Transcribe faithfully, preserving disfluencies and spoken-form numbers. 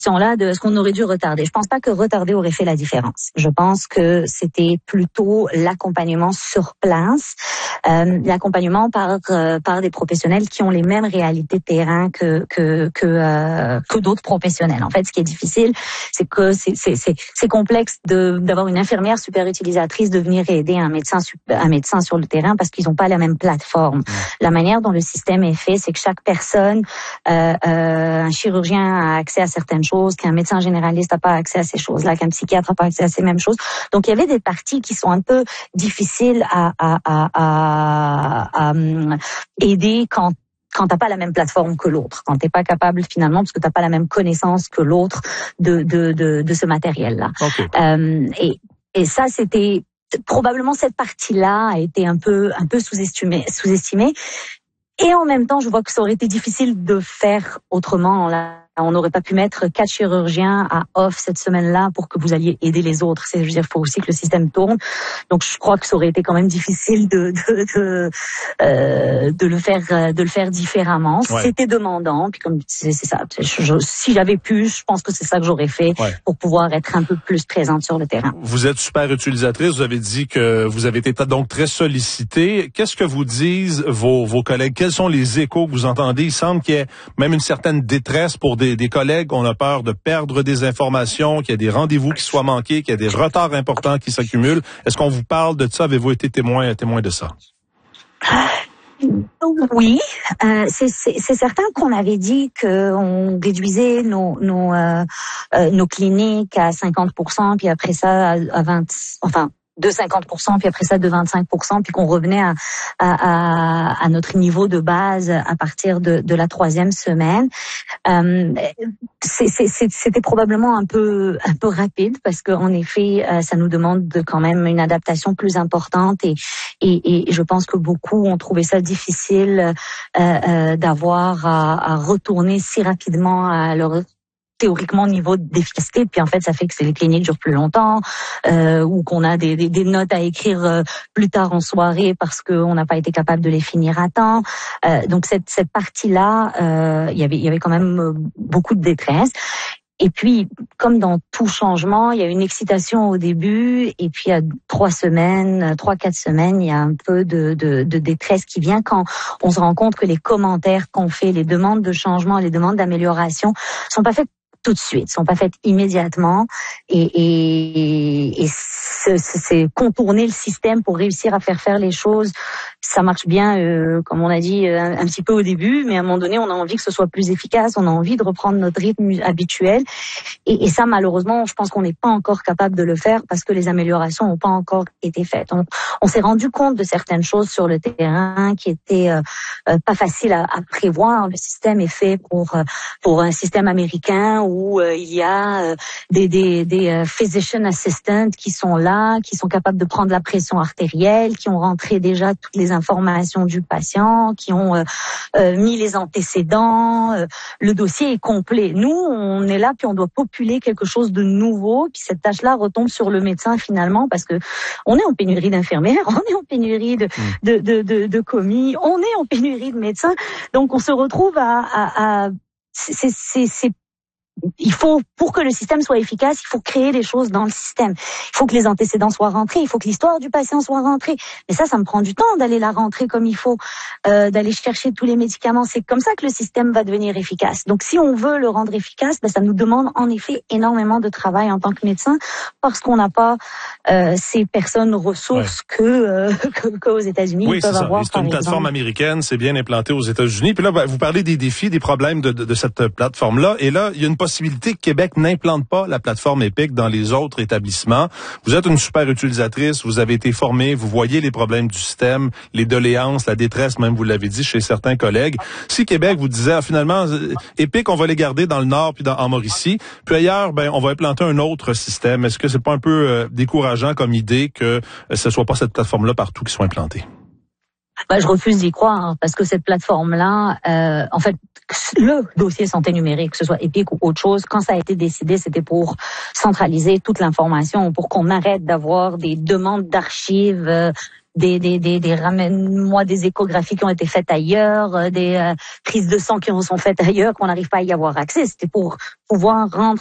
là de ce qu'on aurait dû retarder. Je pense pas que retarder aurait fait la différence. Je pense que c'était plutôt l'accompagnement sur place, euh, l'accompagnement par euh, par des professionnels qui ont les mêmes réalités de terrain que que que euh, que d'autres professionnels. En fait, ce qui est difficile, c'est que c'est c'est c'est, c'est complexe de d'avoir une infirmière super utilisatrice de venir aider un médecin un médecin sur le terrain parce qu'ils n'ont pas la même plateforme. La manière dont le système est fait, c'est que chaque personne, euh, euh, un chirurgien a accès à certaines choses choses, qu'un médecin généraliste n'a pas accès à ces choses-là, qu'un psychiatre n'a pas accès à ces mêmes choses. Donc, il y avait des parties qui sont un peu difficiles à, à, à, à, à aider quand quand t'as pas la même plateforme que l'autre, quand t'es pas capable finalement, parce que t'as pas la même connaissance que l'autre de de de, de ce matériel-là. Okay. Euh, et et ça, c'était probablement cette partie-là a été un peu un peu sous-estimée, sous-estimée. Et en même temps, je vois que ça aurait été difficile de faire autrement. Là, on n'aurait pas pu mettre quatre chirurgiens à off cette semaine-là pour que vous alliez aider les autres. C'est, je veux dire, il faut aussi que le système tourne. Donc, je crois que ça aurait été quand même difficile de de de, euh, de le faire de le faire différemment. Ouais. C'était demandant. Puis comme c'est, c'est ça. Je, je, si j'avais pu, je pense que c'est ça que j'aurais fait ouais. pour pouvoir être un peu plus présente sur le terrain. Vous êtes super utilisatrice. Vous avez dit que vous avez été donc très sollicitée. Qu'est-ce que vous disent vos vos collègues? Quels sont les échos que vous entendez? Il semble qu'il y ait même une certaine détresse pour des, des collègues. On a peur de perdre des informations, qu'il y a des rendez-vous qui soient manqués, qu'il y a des retards importants qui s'accumulent. Est-ce qu'on vous parle de ça? Avez-vous été témoin, témoin de ça? Oui, euh, c'est, c'est, c'est certain qu'on avait dit qu'on réduisait nos nos euh, euh, nos cliniques à cinquante pour cent, puis après ça à, à vingt, enfin de cinquante pour cent, puis après ça de vingt-cinq pour cent, puis qu'on revenait à, à, à, à notre niveau de base à partir de, de la troisième semaine. Euh, c'est, c'est, c'était probablement un peu un peu rapide parce qu'en effet, ça nous demande de, quand même une adaptation plus importante et, et, et je pense que beaucoup ont trouvé ça difficile euh, euh, d'avoir à, à retourner si rapidement à leur théoriquement niveau d'efficacité, puis en fait ça fait que les cliniques durent plus longtemps euh, ou qu'on a des, des, des notes à écrire euh, plus tard en soirée parce qu'on n'a pas été capable de les finir à temps. Euh, donc cette cette partie-là, euh, il y avait il y avait quand même beaucoup de détresse. Et puis, comme dans tout changement, il y a une excitation au début, et puis à trois semaines, trois, quatre semaines, il y a un peu de, de, de détresse qui vient quand on se rend compte que les commentaires qu'on fait, les demandes de changement, les demandes d'amélioration sont pas faites tout de suite, sont pas faites immédiatement, et, et, et c'est, c'est contourner le système pour réussir à faire faire les choses. Ça marche bien, euh, comme on a dit un, un petit peu au début, mais à un moment donné, on a envie que ce soit plus efficace, on a envie de reprendre notre rythme habituel, et, et ça, malheureusement, je pense qu'on n'est pas encore capable de le faire parce que les améliorations n'ont pas encore été faites. On, on s'est rendu compte de certaines choses sur le terrain qui étaient euh, euh, pas faciles à, à prévoir. Le système est fait pour euh, pour un système américain où euh, il y a euh, des des des euh, physician assistants qui sont là, qui sont capables de prendre la pression artérielle, qui ont rentré déjà toutes les informations du patient, qui ont euh, euh, mis les antécédents. Euh, le dossier est complet. Nous, on est là puis on doit populer quelque chose de nouveau. Puis cette tâche-là retombe sur le médecin finalement parce que on est en pénurie d'infirmières, on est en pénurie de de de de, de commis, on est en pénurie de médecins. Donc on se retrouve à à, à c'est c'est c'est il faut, pour que le système soit efficace, il faut créer des choses dans le système. Il faut que les antécédents soient rentrés, il faut que l'histoire du patient soit rentrée. Mais ça, ça me prend du temps d'aller la rentrer comme il faut, euh, d'aller chercher tous les médicaments. C'est comme ça que le système va devenir efficace. Donc, si on veut le rendre efficace, ben, ça nous demande en effet énormément de travail en tant que médecin parce qu'on n'a pas euh, ces personnes ressources ouais. que, euh, que qu'aux États-Unis oui, ils peuvent c'est avoir. Oui, c'est une exemple. plateforme américaine, c'est bien implanté aux États-Unis. Puis là, ben, vous parlez des défis, des problèmes de, de, de cette plateforme-là. Et là, il y a une possibilité que Québec n'implante pas la plateforme Epic dans les autres établissements. Vous êtes une super utilisatrice, vous avez été formée, vous voyez les problèmes du système, les doléances, la détresse, même vous l'avez dit, chez certains collègues. Si Québec vous disait, ah, finalement, Epic, on va les garder dans le Nord puis dans, en Mauricie, puis ailleurs, ben, on va implanter un autre système. Est-ce que c'est pas un peu euh, décourageant comme idée que euh, ce soit pas cette plateforme-là partout qui soit implantée? Bah, je refuse d'y croire hein, parce que cette plateforme-là, euh, en fait, le dossier santé numérique, que ce soit Epic ou autre chose, quand ça a été décidé, c'était pour centraliser toute l'information, pour qu'on arrête d'avoir des demandes d'archives euh, des des des, des ramène-moi des échographies qui ont été faites ailleurs, euh, des euh, prises de sang qui sont faites ailleurs, qu'on n'arrive pas à y avoir accès. C'était pour pouvoir rendre